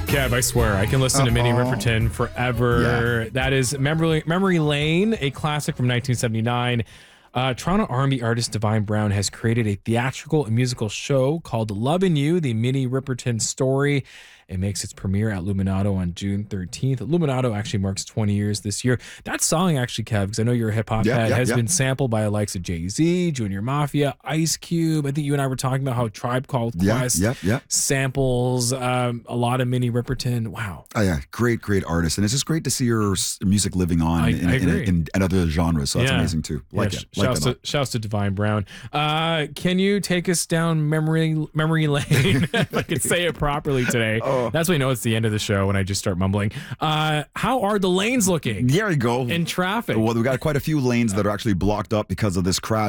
Kev, I swear, I can listen to Minnie Riperton forever. Yeah. That is Memory Lane, a classic from 1979. Toronto R&B artist Divine Brown has created a theatrical and musical show called Lovin' You, the Minnie Riperton story. It makes its premiere at Luminato on June 13th. Luminato actually marks 20 years this year. That song actually, Kev, because I know you're a hip-hop head, has been sampled by the likes of Jay-Z, Junior Mafia, Ice Cube. I think you and I were talking about how Tribe Called Quest samples a lot of Minnie Riperton. Wow. Oh, yeah. Great artist. And it's just great to see her music living on in other genres. So that's amazing too. Shouts to Divine Brown. Can you take us down memory lane? If I could say it properly today. That's when I know it's the end of the show when I just start mumbling. How are the lanes looking? There you go. In traffic. Well, we got quite a few lanes that are actually blocked up because of this crash.